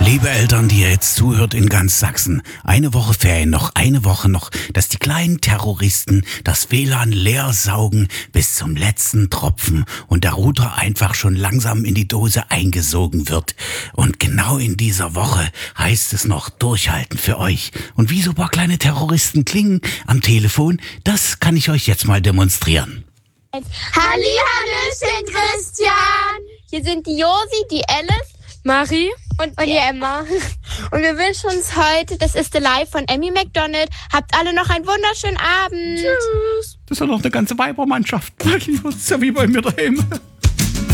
Liebe Eltern, die ihr jetzt zuhört in ganz Sachsen, eine Woche Ferien noch, eine Woche noch, dass die kleinen Terroristen das WLAN leer saugen bis zum letzten Tropfen und der Router einfach schon langsam in die Dose eingesogen wird. Und genau in dieser Woche heißt es noch durchhalten für euch. Und wie so ein paar kleine Terroristen klingen am Telefon, das kann ich euch jetzt mal demonstrieren. Hallihallöchen, Christian! Hier sind die Josi, die Alice, Marie und die Emma. Und wir wünschen uns heute, das ist der Live von Emmy McDonald. Habt alle noch einen wunderschönen Abend. Tschüss. Das ist ja noch eine ganze Weibermannschaft. Das ist ja wie bei mir daheim.